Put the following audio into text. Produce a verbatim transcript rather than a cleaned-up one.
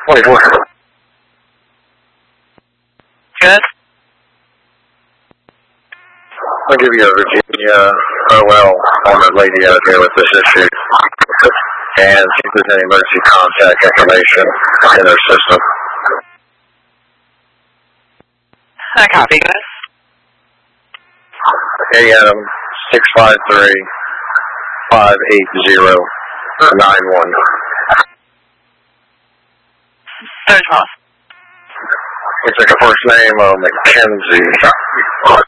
twenty-four. Good. I'll give you a Virginia O L on the lady out here with this issue. And see if there's any emergency contact information in their system. I copy, guys. A M six five three, five eight zero, nine one. Third one. Looks like a first name, uh, Mackenzie.